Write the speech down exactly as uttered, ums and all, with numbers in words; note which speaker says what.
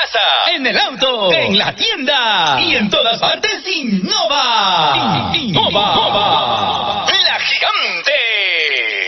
Speaker 1: casa, en el auto, en la tienda y en todas partes Innova.